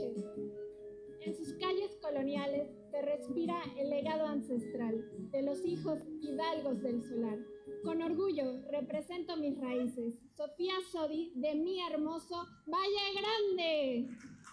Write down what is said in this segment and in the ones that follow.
noche. En sus calles coloniales se respira el legado ancestral de los hijos hidalgos del solar. Con orgullo represento mis raíces. Sofía Sodi, de mi hermoso Valle Grande.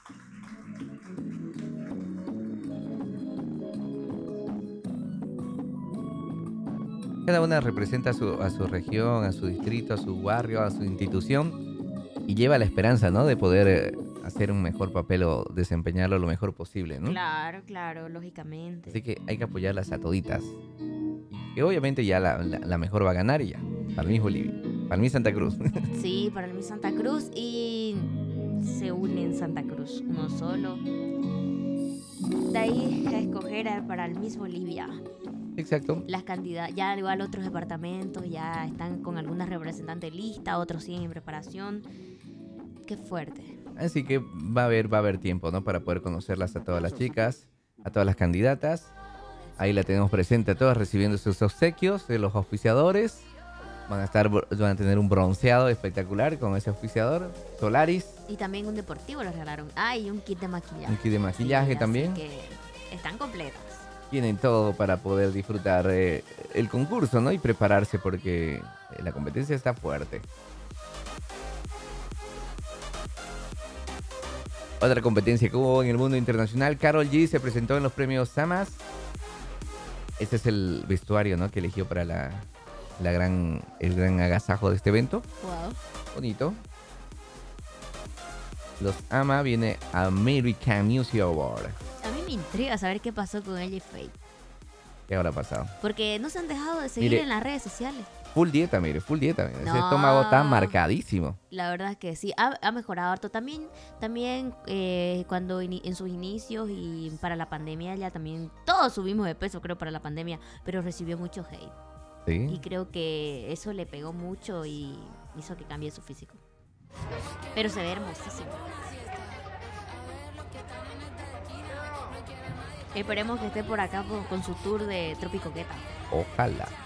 Cada una representa a su región, a su distrito, a su barrio, a su institución y lleva la esperanza, ¿no? De poder hacer un mejor papel o desempeñarlo lo mejor posible, ¿no? Claro, claro, lógicamente. Así que hay que apoyarlas a toditas. Y que obviamente ya la mejor va a ganar y ya. Para mí Bolivia. Para mí Santa Cruz. Sí, para mí Santa Cruz y se une en Santa Cruz, uno solo. De ahí a escoger para el Miss Bolivia. Exacto. Las candidatas, ya igual otros departamentos ya están con algunas representantes listas, otros siguen en preparación. Qué fuerte. Así que va a haber tiempo, ¿no? Para poder conocerlas a todas las chicas, a todas las candidatas. Ahí la tenemos presente a todas recibiendo sus obsequios de los auspiciadores. Van a tener un bronceado espectacular con ese auspiciador, Solaris. Y también un deportivo les regalaron. Ah, y un kit de maquillaje. Un kit de maquillaje sí, también. Así que están completas. Tienen todo para poder disfrutar el concurso, ¿no? Y prepararse porque la competencia está fuerte. Otra competencia que hubo en el mundo internacional, Karol G se presentó en los premios SAMAS. Este es el vestuario, ¿no? Que eligió para el gran agasajo de este evento. Wow. Bonito. Los AMA viene American Music Award. A mí me intriga saber qué pasó con ella y Faith. ¿Qué habrá pasado? Porque no se han dejado de seguir en las redes sociales. Full dieta, mire, full dieta. No. Ese estómago está marcadísimo. La verdad es que sí, ha mejorado harto. También cuando en sus inicios y para la pandemia, ya también todos subimos de peso, creo, para la pandemia, pero recibió mucho hate. Sí. Y creo que eso le pegó mucho y hizo que cambie su físico. Pero se ve hermosísimo. Esperemos que esté por acá con su tour de Tropicoqueta. Ojalá.